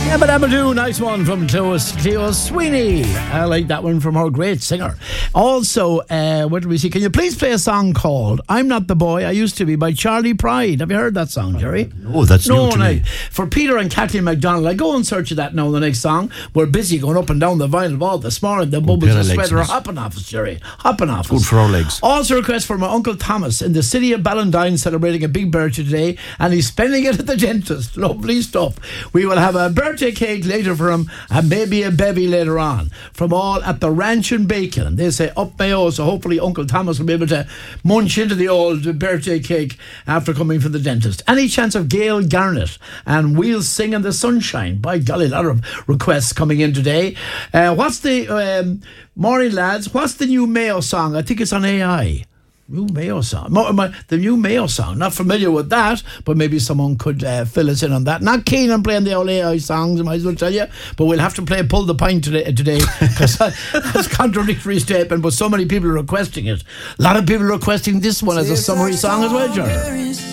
Yabba Dabba Doo, nice one from Cleo Sweeney. I like that one from her, great singer. Also, what do we see? Can you please play a song called I'm Not the Boy I Used to Be by Charlie Pride? Have you heard that song, Jerry? No, that's new to me. For Peter and Kathleen MacDonald, I go and search that now in the next song. We're busy going up and down the vinyl wall this morning. The bubbles of sweat are hopping off us, Jerry. Hopping off us. Good for our legs. Also a request for my Uncle Thomas in the city of Ballantyne, celebrating a big birthday today, and he's spending it at the dentist. Lovely stuff. We will have a birthday cake later for him, and maybe a bevy later on. From all at the Ranch and Bacon. They say up Mayo, so hopefully Uncle Thomas will be able to munch into the old birthday cake after coming from the dentist. Any chance of Gail Garnett and We'll Sing in the Sunshine? By golly, a lot of requests coming in today. What's the morning, lads? What's the new Mayo song? I think it's on AI. New Mayo song. The new Mayo song. Not familiar with that, but maybe someone could fill us in on that. Not keen on playing the old AI songs, I might as well tell you, but we'll have to play Pull the Pint today because that's contradictory statement, but so many people are requesting it. A lot of people are requesting this one as a summary song as well, John.